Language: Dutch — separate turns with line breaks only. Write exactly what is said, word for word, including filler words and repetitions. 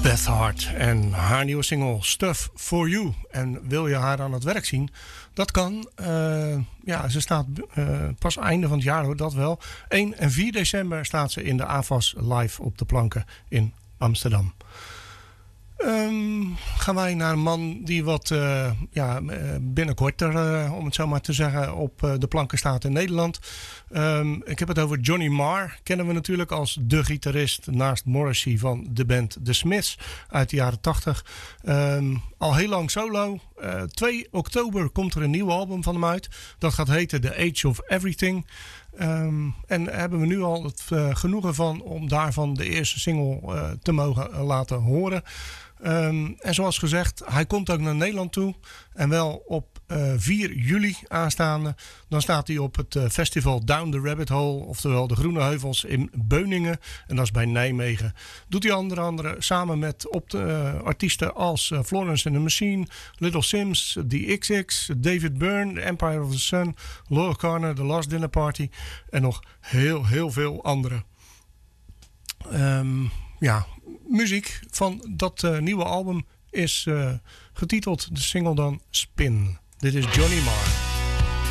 Beth Hart en haar nieuwe single Stuff for You. En wil je haar aan het werk zien? Dat kan. Uh, ja, ze staat uh, pas einde van het jaar, hoor, dat wel. één en vier december staat ze in de A F A S live op de planken in Amsterdam. Um, gaan wij naar een man die wat uh, ja, binnenkort er, uh, om het zo maar te zeggen, op uh, de planken staat in Nederland. Um, ik heb het over Johnny Marr. Kennen we natuurlijk als de gitarist naast Morrissey van de band The Smiths uit de jaren tachtig. Um, al heel lang solo. Uh, twee oktober komt er een nieuw album van hem uit. Dat gaat heten The Age of Everything. Um, en hebben we nu al het uh, genoegen van om daarvan de eerste single uh, te mogen uh, laten horen. Um, en zoals gezegd, hij komt ook naar Nederland toe. En wel op uh, vier juli aanstaande. Dan staat hij op het uh, festival Down the Rabbit Hole. Oftewel de Groene Heuvels in Beuningen. En dat is bij Nijmegen. Doet hij onder andere samen met op de, uh, artiesten als uh, Florence and the Machine, Little Sims, The X X, David Byrne, The Empire of the Sun, Laura Carner, The Last Dinner Party. En nog heel, heel veel andere. Um, ja, muziek van dat uh, nieuwe album is uh, getiteld, de single dan Spin. Dit is Johnny Marr.